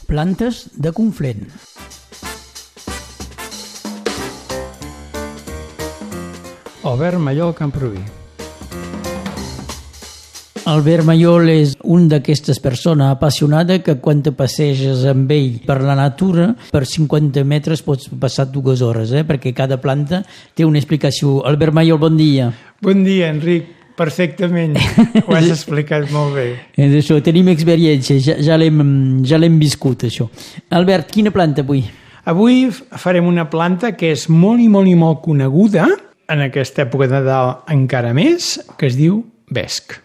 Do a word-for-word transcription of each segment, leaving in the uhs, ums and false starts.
Plantes de Conflent. Albert Mallol Camproví. Albert Mallol és un d'aquestes persones apassionada que quan te passeges amb ell per la natura, per cinquanta metres pots passar dues hores, eh? Perquè cada planta té una explicació. Albert Mallol, bon dia. Bon dia, Enric. Perfectament. Ho has explicat molt bé. És això, tenim experiència, ja, ja l'hem ja l'hem viscut, això. Albert, quina planta avui? Avui farem una planta que és molt i molt i molt coneguda, en aquesta època de Nadal encara més, que es diu vesc.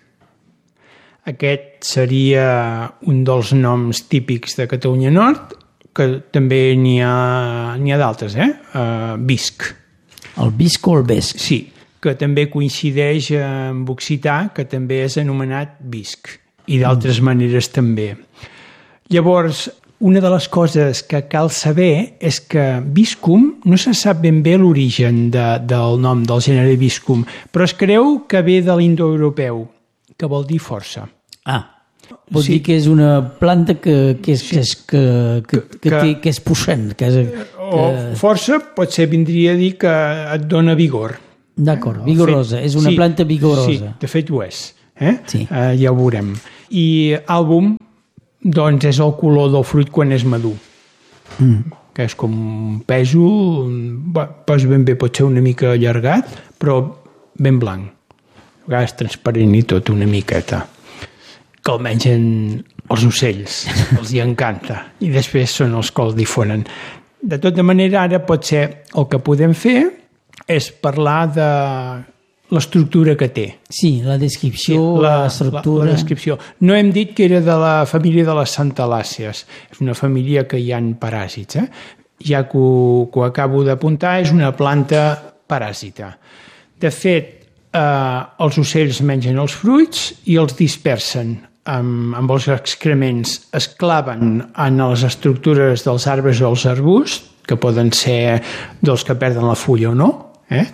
Aquest seria un dels noms típics de Catalunya Nord, que també n'hi ha, n'hi ha d'altres, eh? Uh, visc. El visc o el vesc? Sí, que també coincideix amb occità, que també és anomenat visc, i d'altres mm. maneres també. Llavors, una de les coses que cal saber és que viscum no se sap ben bé l'origen de, del nom del gènere viscum, però es creu que ve de l'indoeuropeu, que vol dir força. Ah, vol sí. dir que és una planta que, que, és, sí. que, és, que, que, que, que, té, que és puixent. Que és, que... O força potser vindria a dir que et dona vigor. D'acord, vigorosa, fet, és una sí, planta vigorosa. Sí, de fet ho és, eh? Sí. Uh, ja ho veurem. I àlbum, doncs, és el color del fruit quan és madur, mm. que és com un pèsol, pues ben bé pot ser una mica allargat, però ben blanc. A vegades transparent i tot, una miqueta. Que el mengen els ocells, els hi encanta, i després són els que el difonen. De tota manera, ara potser el que podem fer és parlar de l'estructura que té. Sí, la descripció, sí, la, l'estructura. La, la descripció. No hem dit que era de la família de les santalàcies. És una família que hi ha paràsits. Eh? Ja que ho, que ho acabo d'apuntar, és una planta paràsita. De fet, eh, els ocells mengen els fruits i els dispersen amb, amb els excrements. Es claven en les estructures dels arbres o els arbusts, que poden ser dels que perden la fulla o no, eh?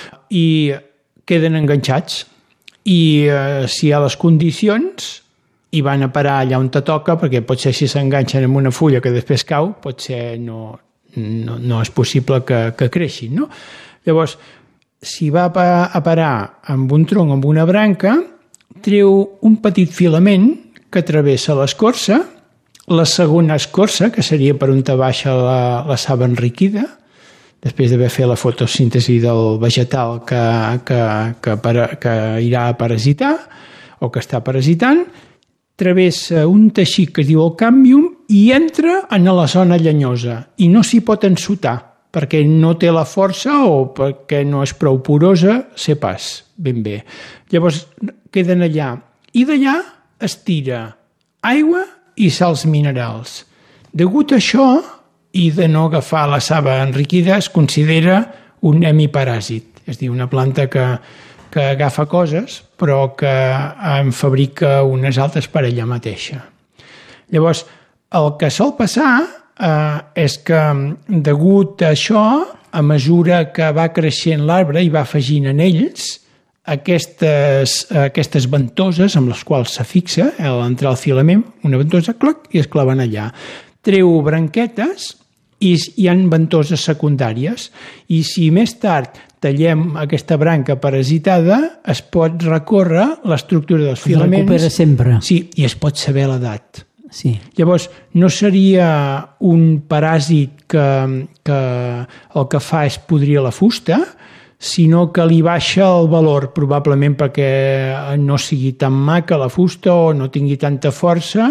I queden enganxats. I eh, si hi ha les condicions, hi van a parar allà on te toca, perquè potser si s'enganxen amb una fulla que després cau, potser no, no, no és possible que, que creixin, no? Llavors, si va a parar amb un tronc, amb una branca, treu un petit filament que travessa l'escorça, la segona escorça, que seria per on te baixa la, la saba enriquida, després d'haver fet la fotosíntesi del vegetal que, que, que, para, que irà a parasitar o que està parasitant, travessa un teixit que es diu el càmbium i entra en la zona llenyosa i no s'hi pot ensotar perquè no té la força o perquè no és prou porosa, sé pas ben bé. Llavors queden allà i d'allà es tira aigua i sals minerals. Degut a això i de no agafar la saba enriquida, es considera un hemiparàsit, és a dir, una planta que, que agafa coses però que en fabrica unes altres per ella mateixa. Llavors, el que sol passar eh, és que degut a això, a mesura que va creixent l'arbre i va afegint en ells, Aquestes, aquestes ventoses amb les quals se fixa a l'entrar el filament, una ventosa, clac, i es claven allà. Treu branquetes i hi ha ventoses secundàries. I si més tard tallem aquesta branca parasitada, es pot recórrer l'estructura dels filaments. Es recupera sempre. Sí, i es pot saber l'edat. Sí. Llavors, no seria un paràsit que, que el que fa és podrir la fusta, sinó que li baixa el valor, probablement perquè no sigui tan maca la fusta o no tingui tanta força.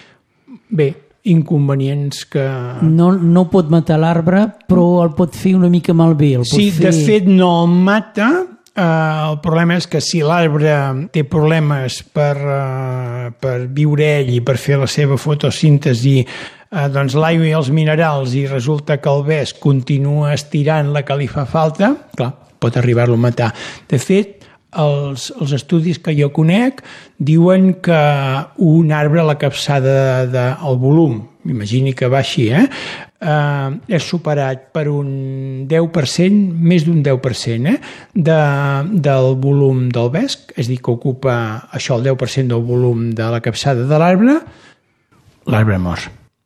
Bé, inconvenients que... No, no pot matar l'arbre, però el pot fer una mica malbé. El pot sí, fer... de fet no el mata. Eh, el problema és que si l'arbre té problemes per, eh, per viure ell i per fer la seva fotosíntesi, eh, doncs l'aigua i els minerals, i resulta que el vesc continua estirant la que li fa falta, clar, pot arribar-lo a matar. De fet, els, els estudis que jo conec diuen que un arbre a la capçada del de, de, volum, m'imagini que va així, eh, eh, és superat per un deu per cent, més d'un deu per cent eh, de, del volum del vesc, és a dir, que ocupa això, el deu per cent del volum de la capçada de l'arbre, l'arbre mor.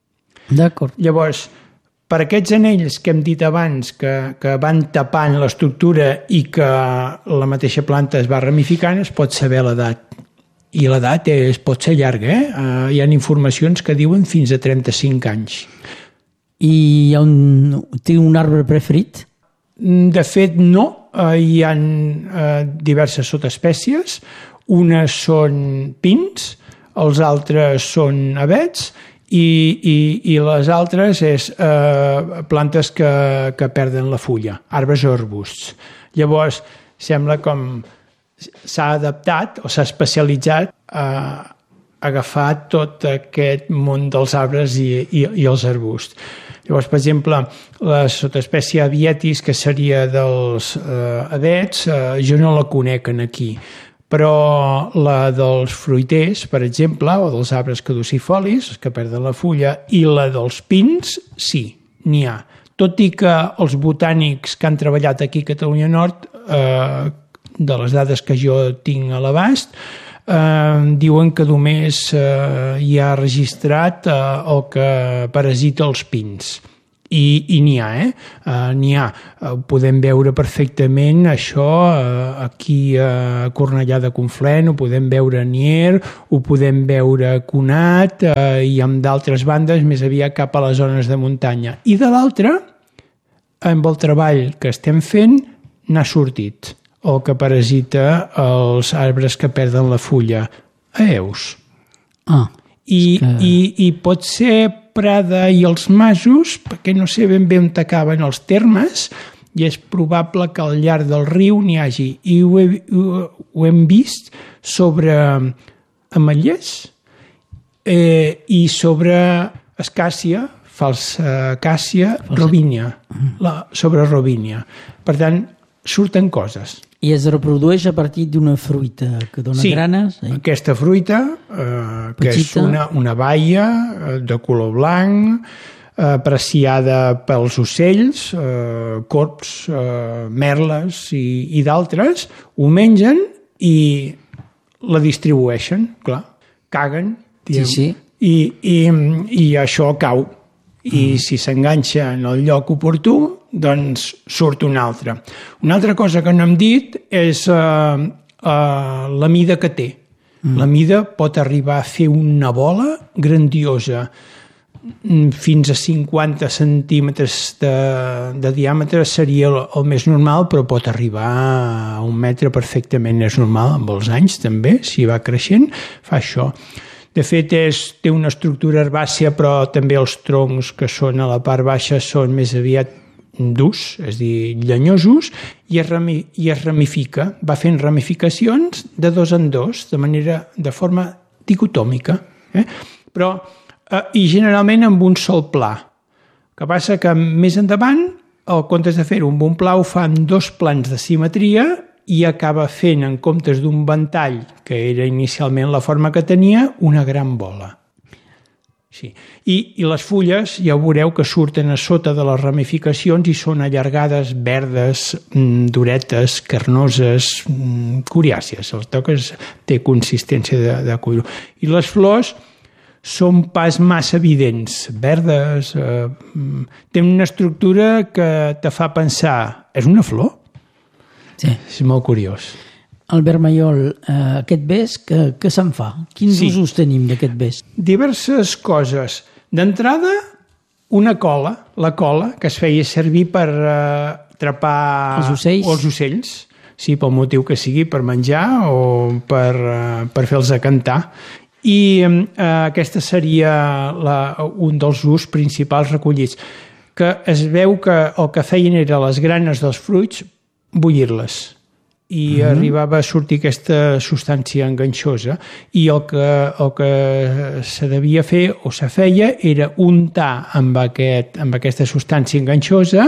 D'acord. Llavors, per aquests anells que hem dit abans que, que van tapant l'estructura i que la mateixa planta es va ramificant, es pot saber l'edat. I l'edat es pot ser llarga, eh? Uh, hi ha informacions que diuen fins a trenta-cinc anys. I hi ha un, té un arbre preferit? De fet, no. Uh, hi ha uh, diverses sotespècies. Unes són pins, els altres són avets, i, i, i les altres és uh, plantes que, que perden la fulla, arbres o arbusts. Llavors, sembla com s'ha adaptat o s'ha especialitzat a agafar tot aquest món dels arbres i, i, i els arbusts. Llavors, per exemple, la sotespècie avietis, que seria dels eh, avets, eh, jo no la conec aquí, però la dels fruiters, per exemple, o dels arbres caducifolis, que perden la fulla, i la dels pins, sí, n'hi ha. Tot i que els botànics que han treballat aquí a Catalunya Nord, eh, de les dades que jo tinc a l'abast, eh, diuen que només eh, hi ha registrat eh, el que parasita els pins. I, i n'hi ha, eh? Uh, n'hi ha. Uh, podem veure perfectament això uh, aquí a Cornellà de Conflent, ho podem veure a Nier, ho podem veure a Conat uh, i amb d'altres bandes més aviat cap a les zones de muntanya. I de l'altra, amb el treball que estem fent, n'ha sortit el que parasita els arbres que perden la fulla. Aeus. Ah, I, que... i, i pot ser Prada i els masos, perquè no sé ben bé on acaben els termes, i és probable que al llarg del riu n'hi hagi. I ho, he, ho, ho hem vist sobre ametllers eh, i sobre escàcia, falsa acàcia, falsa. Robínia, la, sobre robínia. Per tant, surten coses. I es reprodueix a partir d'una fruita que dona sí, granes? Eh? Aquesta fruita, eh, que és una, una baia eh, de color blanc, eh, apreciada pels ocells, eh, corps, eh, merles i, i d'altres, ho mengen i la distribueixen, clar, caguen, diem, sí, sí. I, i, i això cau. I si s'enganxa en el lloc oportú, doncs surt una altra. Una altra cosa que no hem dit és uh, uh, la mida que té. Mm. La mida pot arribar a fer una bola grandiosa, fins a cinquanta centímetres de, de diàmetre seria el, el més normal, però pot arribar a un metre perfectament, és normal, amb els anys també, si va creixent, fa això. De fet, és, té una estructura herbàcia, però també els troncs que són a la part baixa són més aviat durs, és a dir, llenyosos, i es, rami, i es ramifica, va fent ramificacions de dos en dos, de manera, de forma dicotòmica, eh? Però, eh, i generalment amb un sol pla. El que passa que més endavant, en comptes de fer-ho amb un pla, ho fa amb dos plans de simetria i acaba fent, en comptes d'un ventall, que era inicialment la forma que tenia, una gran bola. Sí. I, I les fulles, ja veureu que surten a sota de les ramificacions i són allargades, verdes, duretes, carnoses, coriàcies. El toques té consistència de, de cuiro. I les flors són pas massa evidents, verdes, eh, tenen una estructura que te fa pensar, és una flor? Sí. És molt curiós. Albert Maiol, eh, aquest vesc, que, que se'n fa? Quins sí. usos tenim d'aquest vesc? Diverses coses. D'entrada, una cola, la cola, que es feia servir per eh, atrapar els ocells. els ocells, sí, pel motiu que sigui, per menjar o per, eh, per fer-los cantar. I eh, aquesta seria la, un dels usos principals recollits, que es veu que el que feien era les granes dels fruits bullir-les i uh-huh. arribava a sortir aquesta substància enganxosa i el que, el que se devia fer o se feia era untar amb, aquest, amb aquesta substància enganxosa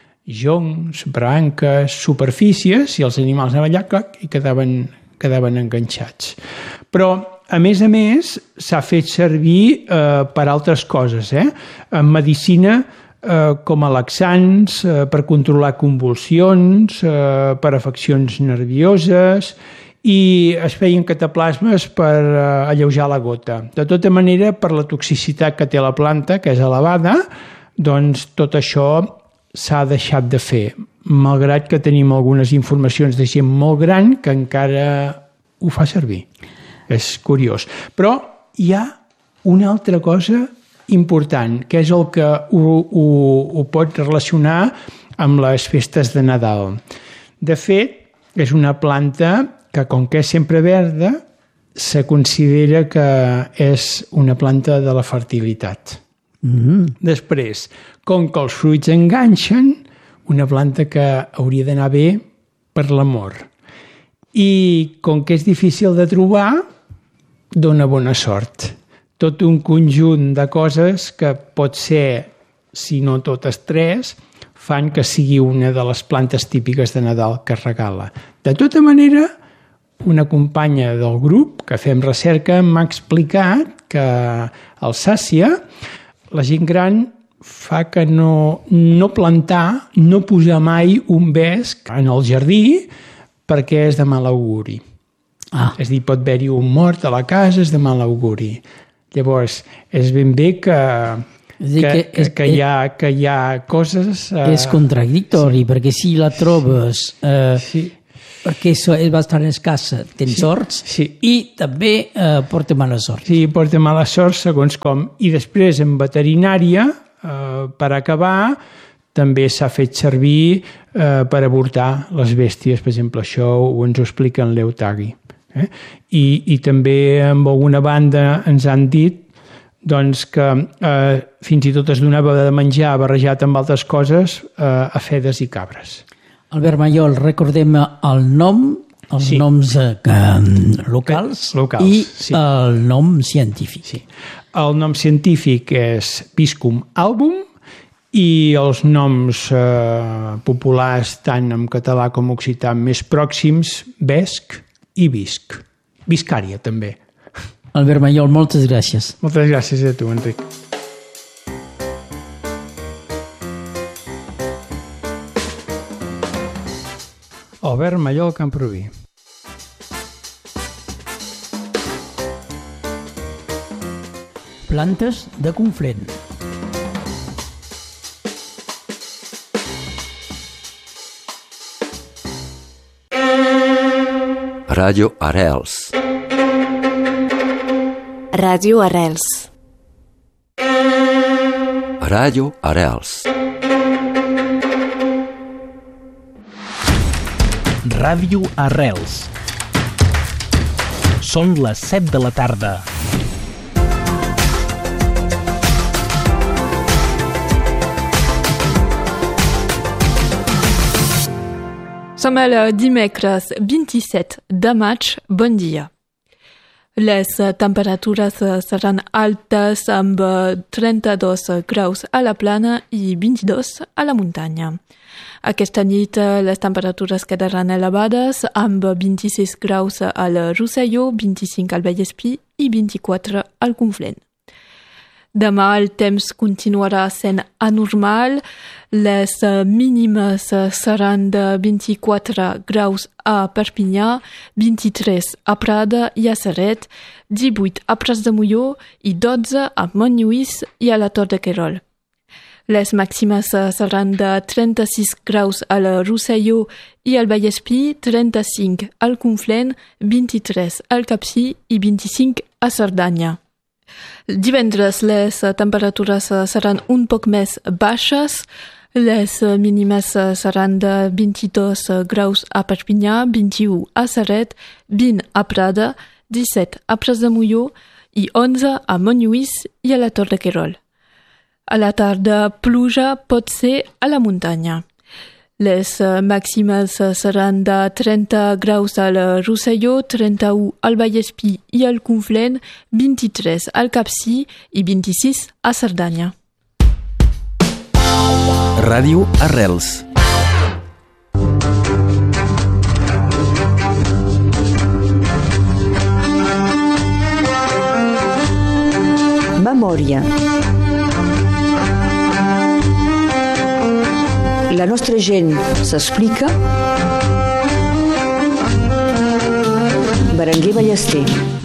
joncs, branques, superfícies i els animals anaven allà i quedaven, quedaven enganxats. Però a més a més s'ha fet servir eh, per altres coses. Eh? En medicina Eh, com a laxants, eh, per controlar convulsions, eh, per afeccions nervioses i es feien cataplasmes per alleujar la gota. De tota manera, per la toxicitat que té la planta, que és elevada, doncs tot això s'ha deixat de fer, malgrat que tenim algunes informacions de gent molt gran que encara ho fa servir. És curiós. Però hi ha una altra cosa important, que és el que ho, ho, ho pot relacionar amb les festes de Nadal. De fet, és una planta que, com que és sempre verda, se considera que és una planta de la fertilitat. Mm-hmm. Després, com que els fruits enganxen, una planta que hauria d'anar bé per l'amor. I com que és difícil de trobar, dona bona sort. Tot un conjunt de coses que pot ser, si no totes tres, fan que sigui una de les plantes típiques de Nadal que es regala. De tota manera, una companya del grup que fem recerca m'ha explicat que a Alsàcia la gent gran fa que no, no plantar, no posar mai un vesc en el jardí perquè és de mal auguri. Ah. És a dir, pot haver-hi un mort a la casa, és de mal auguri. Llavors, és ben bé que, que, que, que, que, hi, ha, que hi ha coses... Eh, és contradictori, sí. Perquè si la trobes... Eh, sí. Perquè és bastant escassa, tens sí, sort, sí. I també eh, porta mala sort. Sí, porta mala sort segons com. I després en veterinària, eh, per acabar, també s'ha fet servir eh, per avortar les bèsties. Per exemple, això ho ens ho explica en l'Eutagui. Eh? I, I també amb alguna banda ens han dit doncs, que eh, fins i tot es donava de menjar barrejat amb altres coses eh, a fedes i cabres. Albert Mallol, recordem el nom, els sí. noms eh, locals, locals i sí. el nom científic. Sí. El nom científic és Viscum album i els noms eh, populars tant en català com occità més pròxims, vesc i visc. Viscària, també. Albert Mallol, moltes gràcies. Moltes gràcies a tu, Enric. Albert Mallol, Camproví. Plantes de Conflent. Ràdio Arrels. Ràdio Arrels. Ràdio Arrels. Ràdio Arrels. Són les set de la tarda. Som el dimecres vint-i-set de maig. Bon dia. Les temperatures seran altes amb trenta-dos graus a la plana i vint-i-dos a la muntanya. Aquesta nit les temperatures quedaran elevades amb vint-i-sis graus al Rosselló, vint-i-cinc al Vallespir i vint-i-quatre al Conflent. Demà el temps continuarà sent anormal. Les mínimes seran de vint-i-quatre graus a Perpinyà, vint-i-tres a Prada i a Ceret, divuit a Prats de Molló i dotze a Montlluís i a la Tor de Querol. Les màximes seran de trenta-sis graus al Rosselló i al Vallespir, trenta-cinc al Conflent, vint-i-tres al Capcir i vint-i-cinc a Cerdanya. Divendres les temperatures seran un poc més baixes. Les mínimes seran de vint-i-dos graus a Perpinyà, vint-i-u a Ceret, vint a Prada, disset a Prats de Molló i onze a Montlluís i a la Tor de Querol. A la tarda, pluja pot ser a la muntanya. Les màximes seran de trenta graus al Rosselló, trenta-u al Vallespir i al Conflent, vint-i-tres al Capcir i vint-i-sis a Cerdanya. Ràdio Arrels. Memòria. La nostra gent s'explica. Berenguer Ballester.